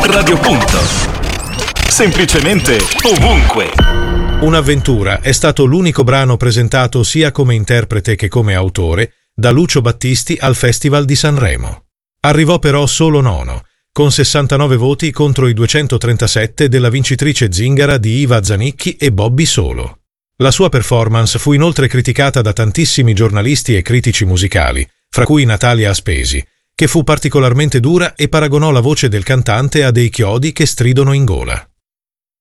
Radio Punto. Semplicemente ovunque. Un'avventura è stato l'unico brano presentato sia come interprete che come autore da Lucio Battisti al Festival di Sanremo. Arrivò però solo nono, con 69 voti contro i 237 della vincitrice zingara di Iva Zanicchi e Bobby Solo. La sua performance fu inoltre criticata da tantissimi giornalisti e critici musicali, fra cui Natalia Aspesi, che fu particolarmente dura e paragonò la voce del cantante a dei chiodi che stridono in gola.